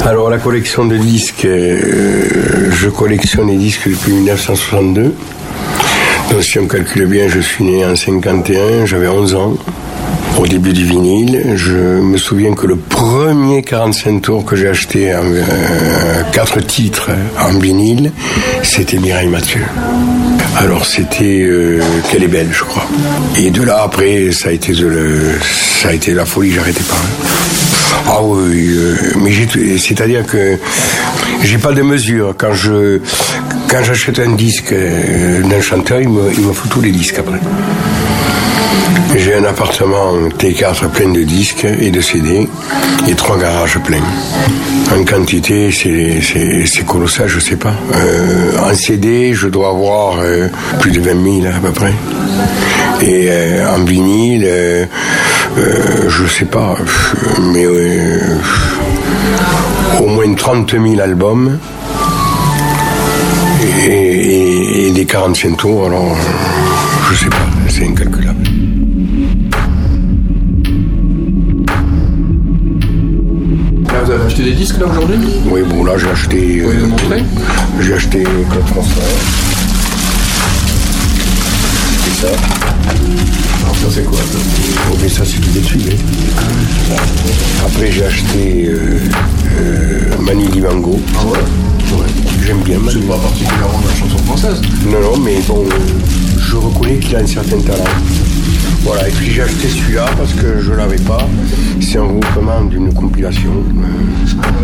Alors la collection de disques, je collectionne les disques depuis 1962. Donc si on calcule bien, je suis né en 51, j'avais 11 ans. Au début du vinyle, je me souviens que le premier 45 tours que j'ai acheté, 4 titres en vinyle, c'était Mireille Mathieu. Alors c'était Qu'elle est belle, je crois. Et de là après, ça a été la folie, j'arrêtais pas. Ah oui, mais c'est-à-dire que j'ai pas de mesure. Quand j'achète un disque d'un chanteur, il me faut tous les disques après. J'ai un appartement T4 plein de disques et de CD et 3 garages pleins. En quantité, c'est colossal, je sais pas. En CD, je dois avoir plus de 20 000 à peu près. Et en vinyle, je sais pas, mais au moins 30 000 albums et des 45 tours, alors je sais pas, c'est incalculable. Vous avez acheté des disques là aujourd'hui ? Oui, bon là j'ai acheté. Vous pouvez nous montrer ? J'ai acheté Claude François. Et ça. Alors ça c'est quoi ça ? Oh, mais ça c'est tout détruit. Après j'ai acheté Manu Dibango. Ah ouais ? Ouais. J'aime bien Manu. C'est pas particulièrement de la chanson française. Non, mais bon, je reconnais qu'il a un certain talent. Voilà, et puis j'ai acheté celui-là parce que je l'avais pas. C'est un regroupement d'une compilation.